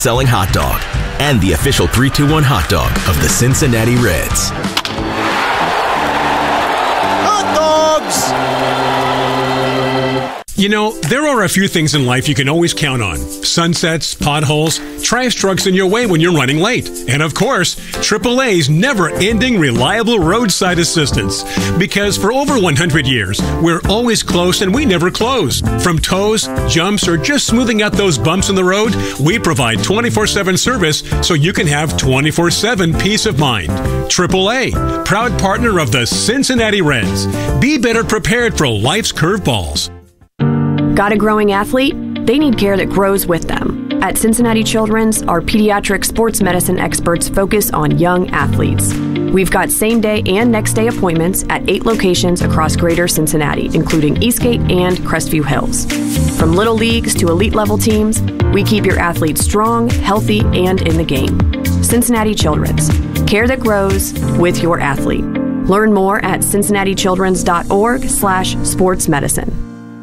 selling hot dog and the official 3-2-1 hot dog of the Cincinnati Reds. Hot dogs! You know, there are a few things in life you can always count on. Sunsets, potholes, trash trucks in your way when you're running late. And of course, AAA's never-ending reliable roadside assistance. Because for over 100 years, we're always close and we never close. From tows, jumps, or just smoothing out those bumps in the road, we provide 24/7 service so you can have 24/7 peace of mind. AAA, proud partner of the Cincinnati Reds. Be better prepared for life's curveballs. Got a growing athlete? They need care that grows with them. At Cincinnati Children's, our pediatric sports medicine experts focus on young athletes. We've got same-day and next-day appointments at 8 locations across greater Cincinnati, including Eastgate and Crestview Hills. From little leagues to elite-level teams, we keep your athletes strong, healthy, and in the game. Cincinnati Children's. Care that grows with your athlete. Learn more at cincinnatichildrens.org/sportsmedicine.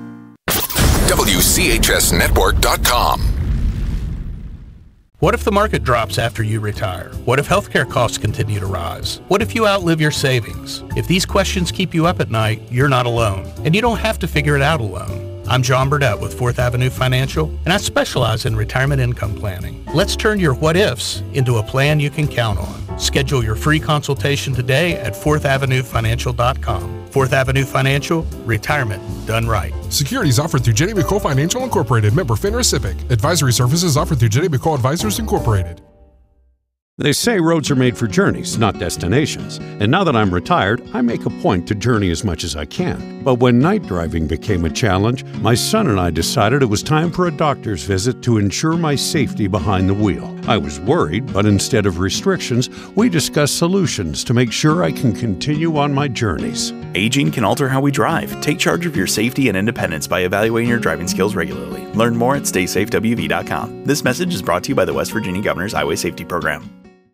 WCHSnetwork.com. What if the market drops after you retire? What if healthcare costs continue to rise? What if you outlive your savings? If these questions keep you up at night, you're not alone, and you don't have to figure it out alone. I'm John Burdett with 4th Avenue Financial, and I specialize in retirement income planning. Let's turn your what-ifs into a plan you can count on. Schedule your free consultation today at 4thavenuefinancial.com. 4th Avenue Financial, retirement done right. Securities offered through Jenny McCole Financial Incorporated, member FINRA SIPC. Advisory services offered through Jenny McCole Advisors Incorporated. They say roads are made for journeys, not destinations. And now that I'm retired, I make a point to journey as much as I can. But when night driving became a challenge, my son and I decided it was time for a doctor's visit to ensure my safety behind the wheel. I was worried, but instead of restrictions, we discussed solutions to make sure I can continue on my journeys. Aging can alter how we drive. Take charge of your safety and independence by evaluating your driving skills regularly. Learn more at StaySafeWV.com. This message is brought to you by the West Virginia Governor's Highway Safety Program.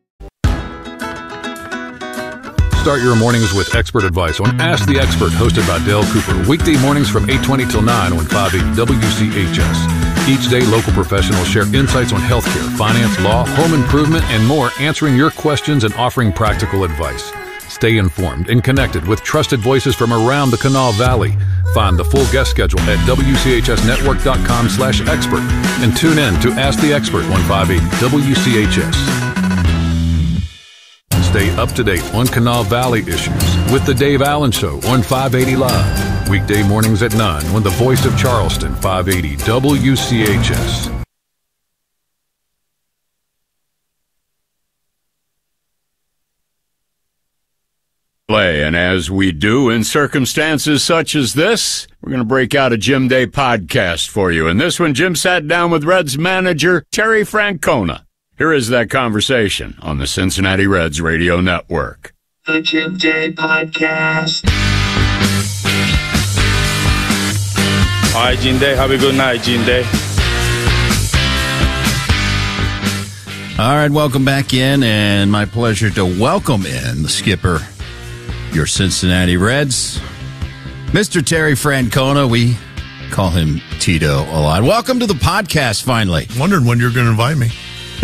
Start your mornings with expert advice on Ask the Expert, hosted by Dale Cooper. Weekday mornings from 8:20 till 9 on 580 WCHS. Each day, local professionals share insights on healthcare, finance, law, home improvement, and more, answering your questions and offering practical advice. Stay informed and connected with trusted voices from around the Kanawha Valley. Find the full guest schedule at WCHSnetwork.com/expert and tune in to Ask the Expert on 580 WCHS. Stay up to date on Kanawha Valley issues with The Dave Allen Show on 580 Live. Weekday mornings at 9 on the voice of Charleston, 580 WCHS. And as we do in circumstances such as this, we're going to break out a Jim Day podcast for you. And this one, Jim sat down with Reds manager Terry Francona. Here is that conversation on the Cincinnati Reds Radio Network. The Jim Day Podcast. All right, Jim Day. Have a good night, Jim Day. All right, welcome back in, and my pleasure to welcome in the skipper, your Cincinnati Reds, Mr. Terry Francona. We call him Tito a lot. Welcome to the podcast, finally. Wondering when you're going to invite me.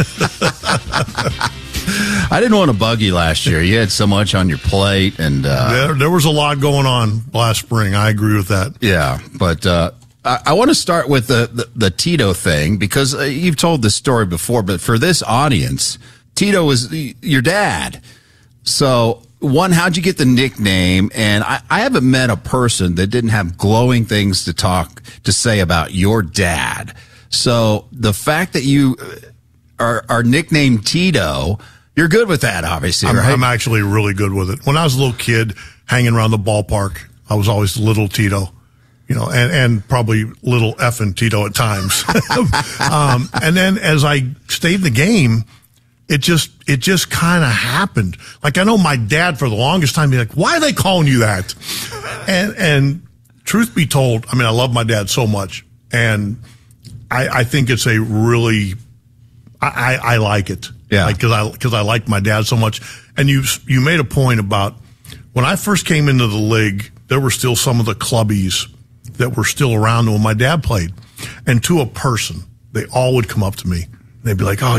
I didn't want to bug you last year. You had so much on your plate, and there was a lot going on last spring. I agree with that. Yeah, but I want to start with the Tito thing, because you've told this story before, but for this audience, Tito was your dad. So, one, how'd you get the nickname? And I haven't met a person that didn't have glowing things to say about your dad. So the fact that you are nicknamed Tito, you're good with that, obviously, right? I'm actually really good with it. When I was a little kid hanging around the ballpark, I was always little Tito, and probably little effing Tito at times. And then as I stayed in the game, it just kind of happened. Like, I know my dad for the longest time, he'd be like, why are they calling you that? And truth be told, I mean, I love my dad so much, and I think it's a really, I like it. Yeah. Because I like my dad so much. And you made a point about when I first came into the league, there were still some of the clubbies that were still around when my dad played. And to a person, they all would come up to me They'd be like, oh,